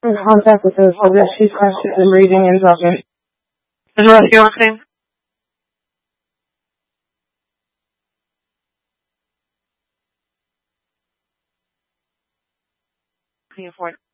in contact with her so that she's constantly reading and talking. Is what you want to say? Can you afford it?